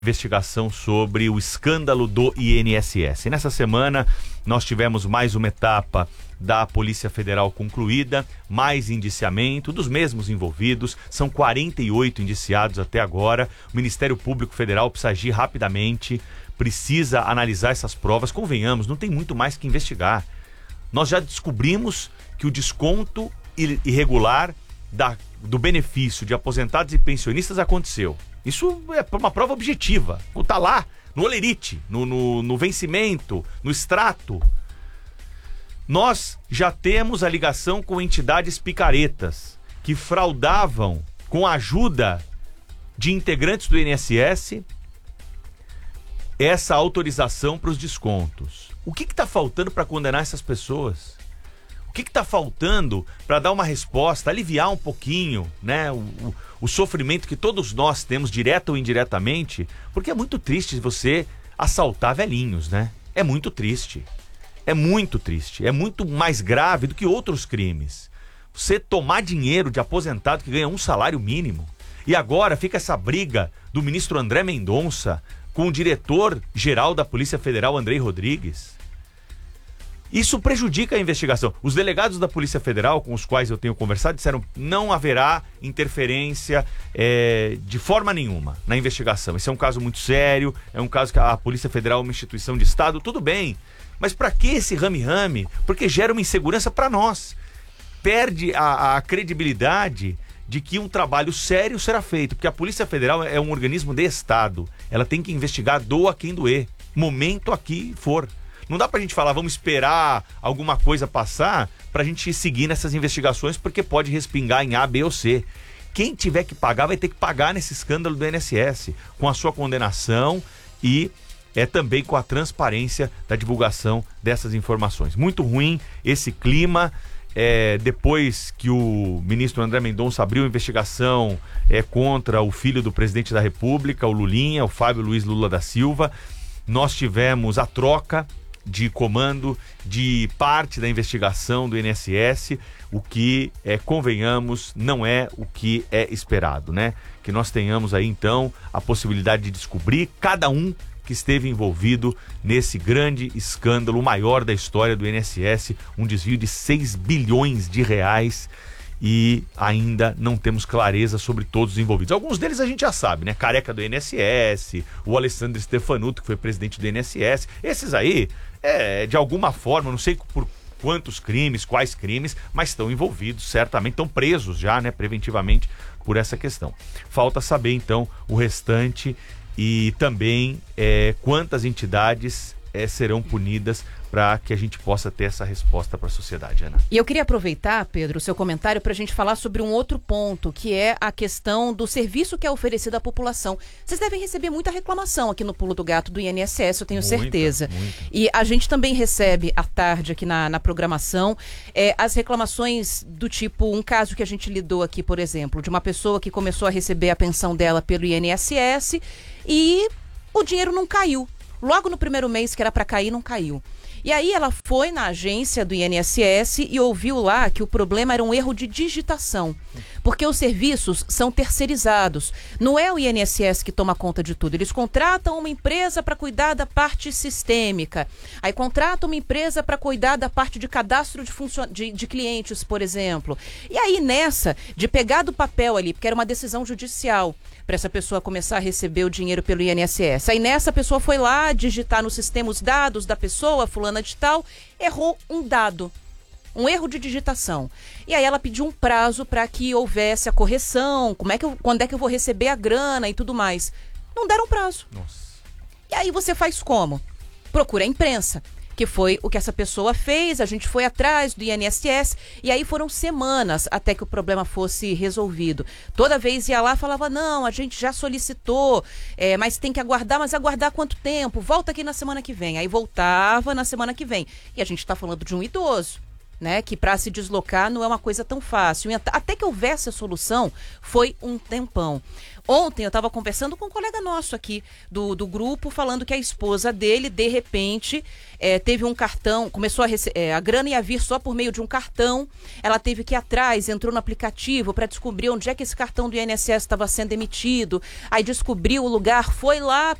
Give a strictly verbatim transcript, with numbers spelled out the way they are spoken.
investigação sobre o escândalo do I N S S. E nessa semana nós tivemos mais uma etapa da Polícia Federal concluída, mais indiciamento dos mesmos envolvidos, são quarenta e oito indiciados até agora. O Ministério Público Federal precisa agir rapidamente, precisa analisar essas provas. Convenhamos, não tem muito mais que investigar. Nós já descobrimos que o desconto irregular da, do benefício de aposentados e pensionistas aconteceu. Isso é uma prova objetiva. Está lá, no olerite, no, no, no vencimento, no extrato. Nós já temos a ligação com entidades picaretas que fraudavam com a ajuda de integrantes do I N S S essa autorização para os descontos. O que está faltando para condenar essas pessoas? O que está faltando para dar uma resposta, aliviar um pouquinho, né, o, o, o sofrimento que todos nós temos, direto ou indiretamente? Porque é muito triste você assaltar velhinhos, né? É muito triste. É muito triste. É muito mais grave do que outros crimes. Você tomar dinheiro de aposentado que ganha um salário mínimo. E agora fica essa briga do ministro André Mendonça com o diretor-geral da Polícia Federal, Andrei Rodrigues. Isso prejudica a investigação. Os delegados da Polícia Federal, com os quais eu tenho conversado, disseram que não haverá interferência é, de forma nenhuma na investigação. Esse é um caso muito sério, é um caso que a Polícia Federal é uma instituição de Estado, tudo bem. Mas para que esse rame-rame? Porque gera uma insegurança para nós. Perde a, a credibilidade de que um trabalho sério será feito. Porque a Polícia Federal é um organismo de Estado. Ela tem que investigar, doa quem doer. Momento aqui for. Não dá pra gente falar, vamos esperar alguma coisa passar pra gente seguir nessas investigações, porque pode respingar em A, B ou C. Quem tiver que pagar vai ter que pagar nesse escândalo do I N S S, com a sua condenação e é também com a transparência da divulgação dessas informações. Muito ruim esse clima. É, depois que o ministro André Mendonça abriu a investigação é, contra o filho do presidente da República, o Lulinha, o Fábio Luiz Lula da Silva, nós tivemos a troca de comando de parte da investigação do I N S S, o que, é, convenhamos, não é o que é esperado, né? Que nós tenhamos aí, então, a possibilidade de descobrir cada um que esteve envolvido nesse grande escândalo, o maior da história do I N S S, um desvio de seis bilhões de reais, e ainda não temos clareza sobre todos os envolvidos. Alguns deles a gente já sabe, né? Careca do I N S S, o Alessandro Stefanuto, que foi presidente do I N S S. Esses aí, é, de alguma forma, não sei por quantos crimes, quais crimes, mas estão envolvidos, certamente, estão presos já, né, preventivamente por essa questão. Falta saber, então, o restante e também é, quantas entidades é, serão punidas para que a gente possa ter essa resposta para a sociedade, Ana. E eu queria aproveitar, Pedro, o seu comentário para a gente falar sobre um outro ponto, que é a questão do serviço que é oferecido à população. Vocês devem receber muita reclamação aqui no Pulo do Gato do I N S S, eu tenho muita, certeza. Muita. E a gente também recebe à tarde aqui na, na programação é, as reclamações do tipo, um caso que a gente lidou aqui, por exemplo, de uma pessoa que começou a receber a pensão dela pelo I N S S e o dinheiro não caiu. Logo no primeiro mês que era para cair, não caiu. E aí ela foi na agência do I N S S e ouviu lá que o problema era um erro de digitação, porque os serviços são terceirizados. Não é o I N S S que toma conta de tudo. Eles contratam uma empresa para cuidar da parte sistêmica. Aí contratam uma empresa para cuidar da parte de cadastro de, funcion... de, de clientes, por exemplo. E aí nessa, de pegar do papel ali, porque era uma decisão judicial, para essa pessoa começar a receber o dinheiro pelo I N S S. Aí nessa a pessoa foi lá digitar no sistema os dados da pessoa, fulana de tal, errou um dado, um erro de digitação. E aí ela pediu um prazo para que houvesse a correção, como é que eu, quando é que eu vou receber a grana e tudo mais. Não deram prazo. Nossa. E aí você faz como? Procura a imprensa, que foi o que essa pessoa fez, a gente foi atrás do I N S S, e aí foram semanas até que o problema fosse resolvido. Toda vez ia lá e falava, não, a gente já solicitou, é, mas tem que aguardar, mas aguardar quanto tempo? Volta aqui na semana que vem. Aí voltava na semana que vem. E a gente está falando de um idoso. né? Que para se deslocar não é uma coisa tão fácil. E até que houvesse a solução, foi um tempão. Ontem eu estava conversando com um colega nosso aqui do, do grupo, falando que a esposa dele, de repente, é, teve um cartão, começou a receber, é, a grana ia vir só por meio de um cartão, ela teve que ir atrás, entrou no aplicativo para descobrir onde é que esse cartão do I N S S estava sendo emitido, aí descobriu o lugar, foi lá